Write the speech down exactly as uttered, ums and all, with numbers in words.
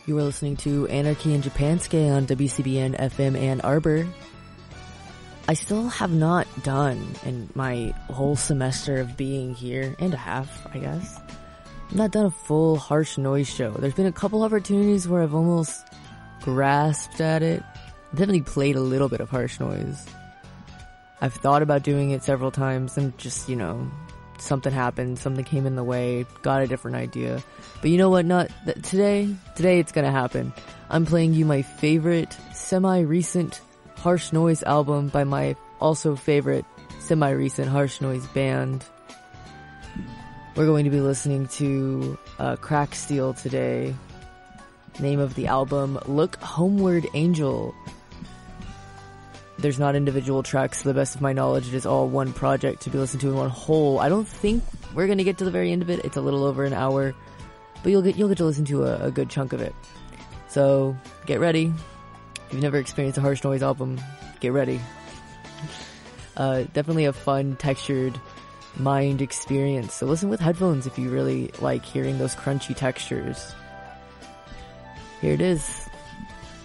You are listening to Anarchy in Japanske on W C B N F M Ann Arbor. I still have not done in my whole semester of being here, and a half, I guess. I've not done a full Harsh Noise show. There's been a couple opportunities where I've almost grasped at it. I've definitely played a little bit of Harsh Noise. I've thought about doing it several times and just, you know, something happened, something came in the way, got a different idea. But you know what, not th- today, today it's gonna happen. I'm playing you my favorite semi-recent Harsh Noise album by my also favorite semi-recent Harsh Noise band. We're going to be listening to uh, Crack Steel today. Name of the album, Look Homeward Angel. There's not individual tracks, to the best of my knowledge. It is all one project to be listened to in one whole. I don't think we're gonna get to the very end of it. It's a little over an hour, but you'll get you'll get to listen to a, a good chunk of it. So get ready. If you've never experienced a Harsh Noise album, get ready. Uh, definitely a fun, textured mind experience. So listen with headphones if you really like hearing those crunchy textures. Here it is.